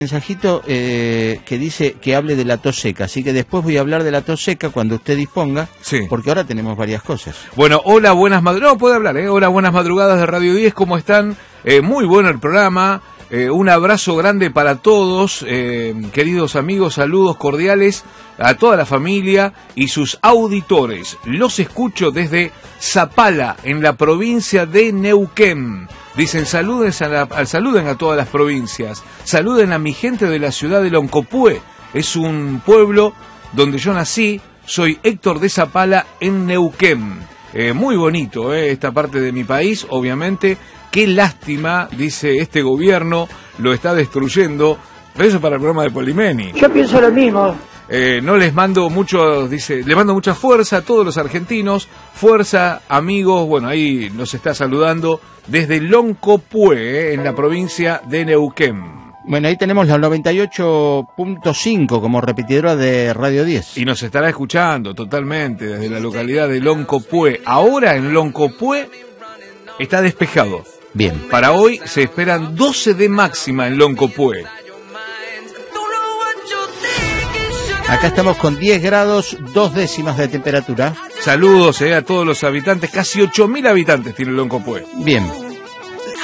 Mensajito que dice que hable de la tos seca, así que después voy a hablar de la tos seca cuando usted disponga, sí. Porque ahora tenemos varias cosas. Bueno, hola, buenas madrugadas, no puede hablar, hola, buenas madrugadas de Radio 10, ¿cómo están? Muy bueno el programa, un abrazo grande para todos, queridos amigos, saludos cordiales a toda la familia y sus auditores. Los escucho desde Zapala, en la provincia de Neuquén. Dicen, saluden a todas las provincias, saluden a mi gente de la ciudad de Loncopué, es un pueblo donde yo nací, soy Héctor de Zapala en Neuquén. Muy bonito esta parte de mi país, obviamente, qué lástima, dice este gobierno, lo está destruyendo, pero eso es para el programa de Polimeni. Yo pienso lo mismo. No les mando mucho, dice, le mando mucha fuerza a todos los argentinos, fuerza, amigos, bueno, ahí nos está saludando desde Loncopué, en la provincia de Neuquén. Bueno, ahí tenemos la 98.5 como repetidora de Radio 10. Y nos estará escuchando totalmente desde la localidad de Loncopué. Ahora en Loncopué está despejado. Bien. Para hoy se esperan 12 de máxima en Loncopué. Acá estamos con 10 grados, 2 décimas de temperatura. Saludos a todos los habitantes, casi 8.000 habitantes tiene Loncopué. Bien.